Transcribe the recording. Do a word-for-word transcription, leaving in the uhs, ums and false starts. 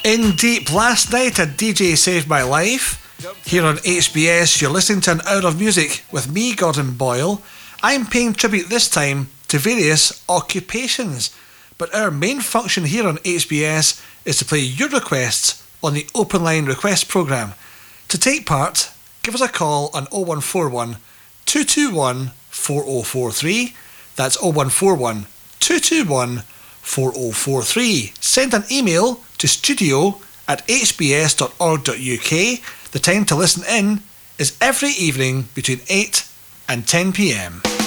In Deep, last night a D J saved my life. Here on H B S, you're listening to an hour of music with me, Gordon Boyle. I'm paying tribute this time to various occupations, but our main function here on H B S is to play your requests on the Open Line Request programme. To take part, give us a call on oh one four one, two two one, four oh four three. That's oh one four one, two two one, four oh four three. Send an email to studio at h b s dot org dot u k. The time to listen in is every evening between eight and ten p m.